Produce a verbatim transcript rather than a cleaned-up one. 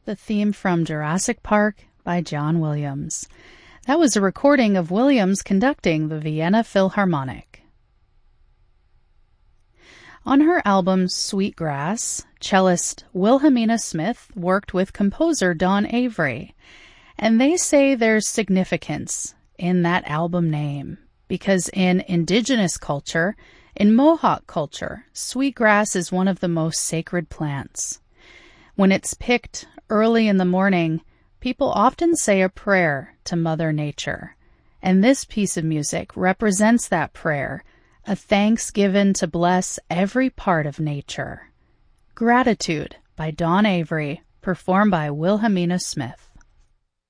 the theme from Jurassic Park by John Williams. That was a recording of Williams conducting the Vienna Philharmonic. On her album Sweetgrass, cellist Wilhelmina Smith worked with composer Don Avery, and they say there's significance in that album name, because in indigenous culture, in Mohawk culture, sweetgrass is one of the most sacred plants. When it's picked early in the morning, people often say a prayer to Mother Nature, and this piece of music represents that prayer, a thanks given to bless every part of nature. Gratitude by Don Avery, performed by Wilhelmina Smith.